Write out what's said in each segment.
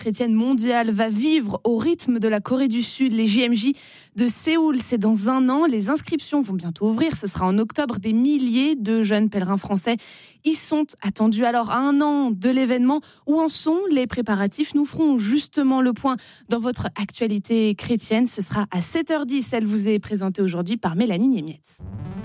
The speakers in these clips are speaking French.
chrétienne mondiale va vivre au rythme de la Corée du Sud. Les JMJ de Séoul, c'est dans un an. Les inscriptions vont bientôt ouvrir. Ce sera en octobre. Des milliers de jeunes pèlerins français y sont attendus. Alors, à un an de l'événement, où en sont les préparatifs? Nous ferons justement le point dans votre actualité chrétienne. Ce sera à 7h10. Elle vous est présentée aujourd'hui par Mélanie Niemietz.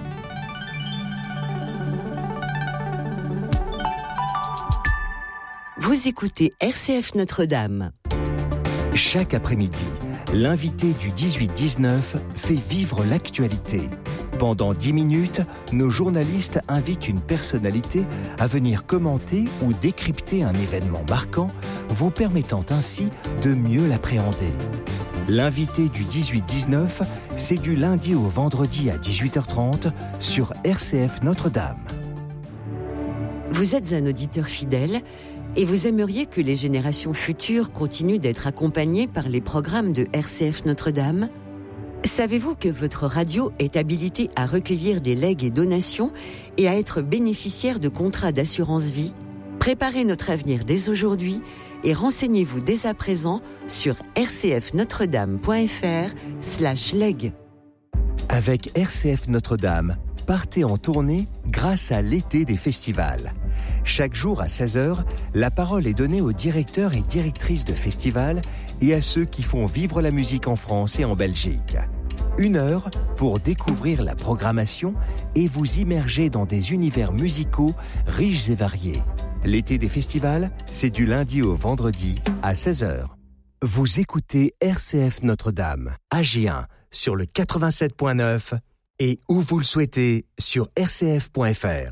Vous écoutez RCF Notre-Dame. Chaque après-midi, l'invité du 18-19 fait vivre l'actualité. Pendant 10 minutes, nos journalistes invitent une personnalité à venir commenter ou décrypter un événement marquant, vous permettant ainsi de mieux l'appréhender. L'invité du 18-19, c'est du lundi au vendredi à 18h30 sur RCF Notre-Dame. Vous êtes un auditeur fidèle et vous aimeriez que les générations futures continuent d'être accompagnées par les programmes de RCF Notre-Dame ? Savez-vous que votre radio est habilitée à recueillir des legs et donations et à être bénéficiaire de contrats d'assurance vie ? Préparez notre avenir dès aujourd'hui et renseignez-vous dès à présent sur rcfnotredame.fr/leg. Avec RCF Notre-Dame, partez en tournée grâce à l'été des festivals. Chaque jour à 16h, la parole est donnée aux directeurs et directrices de festivals et à ceux qui font vivre la musique en France et en Belgique. 1 heure pour découvrir la programmation et vous immerger dans des univers musicaux riches et variés. L'été des festivals, c'est du lundi au vendredi à 16h. Vous écoutez RCF Notre-Dame, à Gien, sur le 87.9 et où vous le souhaitez sur rcf.fr.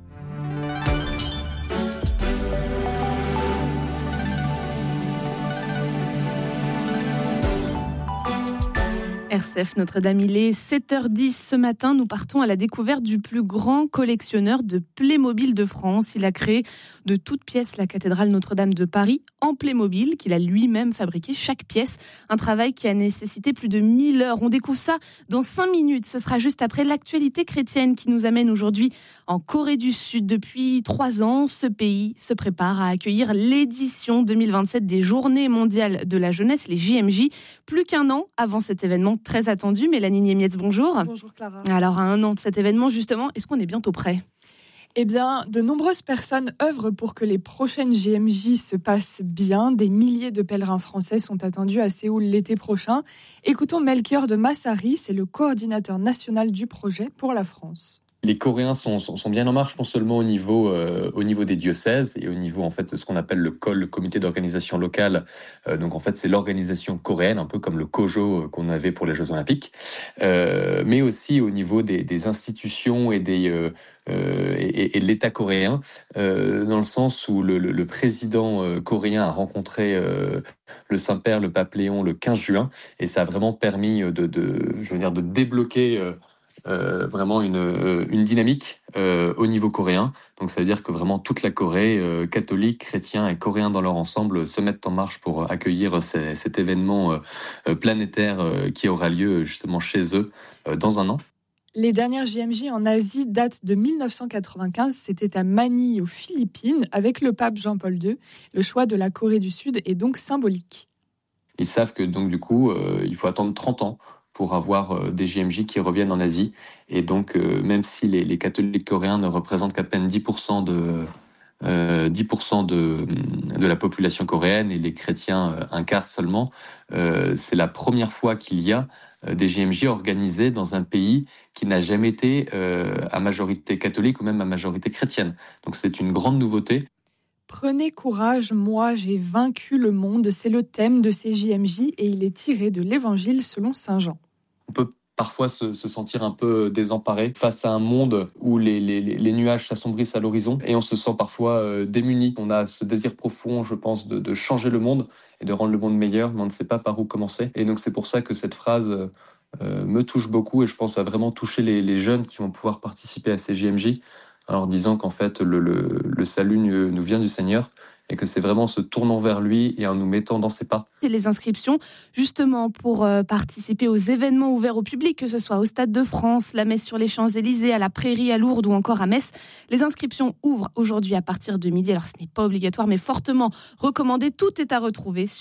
RCF Notre-Dame, il est 7h10 ce matin. Nous partons à la découverte du plus grand collectionneur de Playmobil de France. Il a créé de toutes pièces la cathédrale Notre-Dame de Paris en Playmobil, qu'il a lui-même fabriqué chaque pièce. Un travail qui a nécessité plus de 1000 heures. On découvre ça dans 5 minutes. Ce sera juste après l'actualité chrétienne qui nous amène aujourd'hui en Corée du Sud. Depuis 3 ans, ce pays se prépare à accueillir l'édition 2027 des Journées mondiales de la jeunesse, les JMJ. Plus qu'1 an avant cet événement très attendu. Mélanie Niemietz, bonjour. Bonjour Clara. Alors, à 1 an de cet événement, justement, est-ce qu'on est bientôt prêt ? Eh bien, de nombreuses personnes œuvrent pour que les prochaines JMJ se passent bien. Des milliers de pèlerins français sont attendus à Séoul l'été prochain. Écoutons Melchior de Massari, c'est le coordinateur national du projet pour la France. Les Coréens sont bien en marche, non seulement au niveau des diocèses et au niveau en fait de ce qu'on appelle le COL, le comité d'organisation locale. Donc en fait c'est l'organisation coréenne, un peu comme le COJO qu'on avait pour les Jeux Olympiques, mais aussi au niveau des institutions et de l'État coréen, dans le sens où le président coréen a rencontré le Saint-Père, le pape Léon, le 15 juin, et ça a vraiment permis de débloquer vraiment une dynamique au niveau coréen. Donc ça veut dire que vraiment toute la Corée, catholique, chrétien et coréen dans leur ensemble, se mettent en marche pour accueillir cet événement planétaire qui aura lieu justement chez eux dans 1 an. Les dernières JMJ en Asie datent de 1995. C'était à Manille, aux Philippines, avec le pape Jean-Paul II. Le choix de la Corée du Sud est donc symbolique. Ils savent que donc du coup, il faut attendre 30 ans pour avoir des JMJ qui reviennent en Asie. Et donc, même si les catholiques coréens ne représentent qu'à peine 10% de la population coréenne et les chrétiens un quart seulement, c'est la première fois qu'il y a des JMJ organisés dans un pays qui n'a jamais été à majorité catholique ou même à majorité chrétienne. Donc c'est une grande nouveauté. Prenez courage, moi j'ai vaincu le monde, c'est le thème de ces JMJ et il est tiré de l'Évangile selon saint Jean. On peut parfois se sentir un peu désemparé face à un monde où les nuages s'assombrissent à l'horizon et on se sent parfois démuni. On a ce désir profond, je pense, de changer le monde et de rendre le monde meilleur, mais on ne sait pas par où commencer. Et donc c'est pour ça que cette phrase me touche beaucoup et je pense va vraiment toucher les jeunes qui vont pouvoir participer à ces JMJ. Alors disant qu'en fait le salut nous vient du Seigneur et que c'est vraiment en se tournant vers lui et en nous mettant dans ses pas. Et les inscriptions justement pour participer aux événements ouverts au public, que ce soit au Stade de France, la messe sur les Champs-Élysées, à la Prairie à Lourdes ou encore à Metz. Les inscriptions ouvrent aujourd'hui à partir de midi. Alors ce n'est pas obligatoire mais fortement recommandé. Tout est à retrouver